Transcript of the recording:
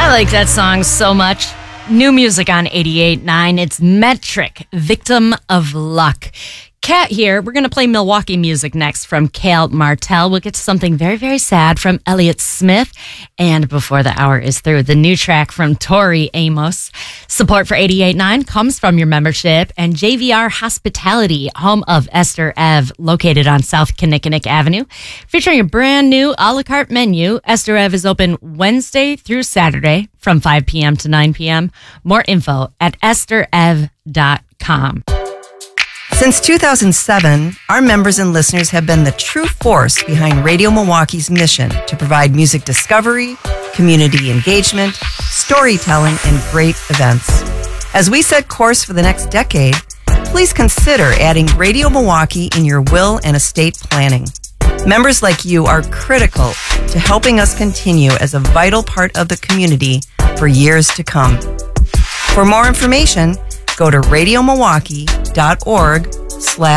I like that song so much. New music on 88.9. It's Metric, Victim of Luck. Kat here. We're going to play Milwaukee music next from Kale Martell. We'll get to something very, very sad from Elliott Smith. And before the hour is through, the new track from Tori Amos. Support for 88.9 comes from your membership and JVR Hospitality, home of Esther Ev, located on South Kinnickinnick Avenue. Featuring a brand new a la carte menu, Esther Ev is open Wednesday through Saturday from 5 p.m. to 9 p.m. More info at esterev.com. Since 2007, our members and listeners have been the true force behind Radio Milwaukee's mission to provide music discovery, community engagement, storytelling, and great events. As we set course for the next decade, please consider adding Radio Milwaukee in your will and estate planning. Members like you are critical to helping us continue as a vital part of the community for years to come. For more information, go to radiomilwaukee.org/donate.